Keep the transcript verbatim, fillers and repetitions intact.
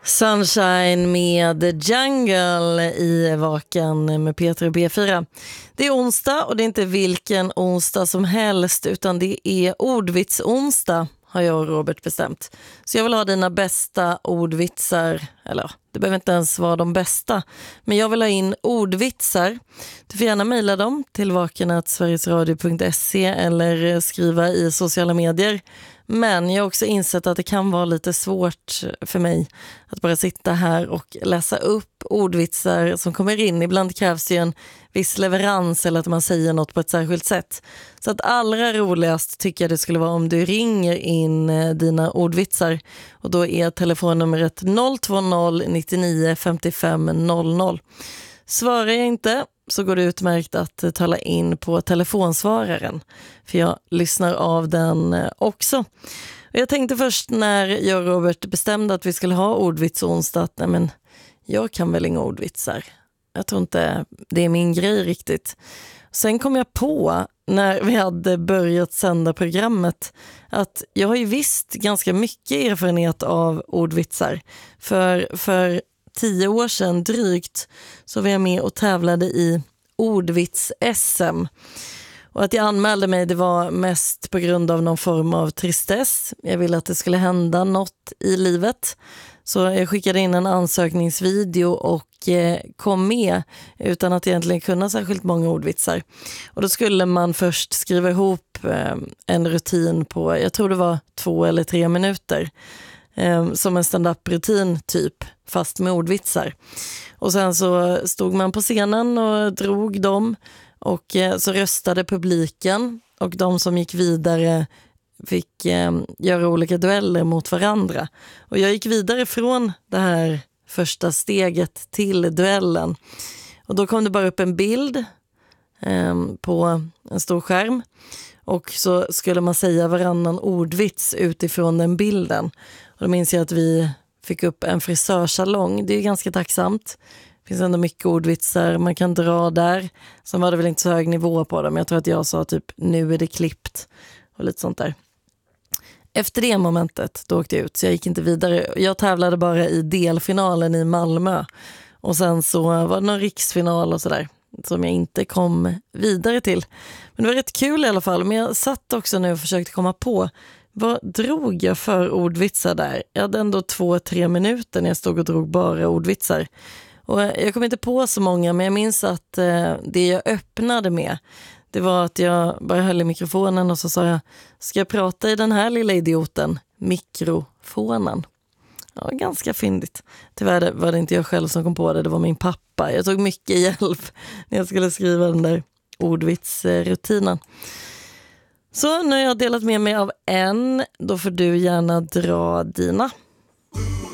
Sunshine med Jungle i Vaken med Peter och B fyra. Det är onsdag och det är inte vilken onsdag som helst utan det är ordvitsonsdag har jag och Robert bestämt. Så jag vill ha dina bästa ordvitsar, eller det behöver inte ens vara de bästa, men jag vill ha in ordvitsar. Du får gärna mejla dem till vaken snabel-a sverigesradio punkt se eller skriva i sociala medier. Men jag har också insett att det kan vara lite svårt för mig att bara sitta här och läsa upp ordvitsar som kommer in. Ibland krävs det ju en viss leverans eller att man säger något på ett särskilt sätt. Så att allra roligast tycker jag det skulle vara om du ringer in dina ordvitsar. Och då är telefonnumret noll två noll nittionio femtiofem noll noll. Svarar jag inte så går det utmärkt att tala in på telefonsvararen. För jag lyssnar av den också. Och jag tänkte först när jag och Robert bestämde att vi skulle ha ordvitsonsdag att nej men, jag kan väl inga ordvitsar. Jag tror inte det är min grej riktigt. Sen kom jag på när vi hade börjat sända programmet att jag har ju visst ganska mycket erfarenhet av ordvitsar. För, för tio år sedan drygt så var jag med och tävlade i ordvits-S M. Och att jag anmälde mig det var mest på grund av någon form av tristess. Jag ville att det skulle hända något i livet. Så jag skickade in en ansökningsvideo och eh, kom med utan att egentligen kunna särskilt många ordvitsar. Och då skulle man först skriva ihop eh, en rutin på, jag tror det var två eller tre minuter. Eh, som en stand-up-rutin typ, fast med ordvitsar. Och sen så stod man på scenen och drog dem och eh, så röstade publiken och de som gick vidare fick eh, göra olika dueller mot varandra. Och jag gick vidare från det här första steget till duellen. Och då kom det bara upp en bild eh, på en stor skärm. Och så skulle man säga varannan ordvits utifrån den bilden. Och då minns jag att vi fick upp en frisörsalong. Det är ganska tacksamt. Det finns ändå mycket ordvitsar man kan dra där. Sen var det väl inte så hög nivå på dem. Jag tror att jag sa typ nu är det klippt och lite sånt där. Efter det momentet då åkte jag ut så jag gick inte vidare. Jag tävlade bara i delfinalen i Malmö. Och sen så var det någon riksfinal och sådär som jag inte kom vidare till. Men det var rätt kul i alla fall. Men jag satt också nu och försökte komma på vad drog jag för ordvitsar där. Jag hade ändå två, tre minuter när jag stod och drog bara ordvitsar. Och jag kom inte på så många men jag minns att eh, det jag öppnade med det var att jag bara höll i mikrofonen och så sa jag, ska jag prata i den här lilla idioten? Mikrofonen. Ja, ganska fyndigt. Tyvärr var det inte jag själv som kom på det, det var min pappa. Jag tog mycket hjälp när jag skulle skriva den där ordvitsrutinen. Så nu har jag delat med mig av en, då får du gärna dra dina.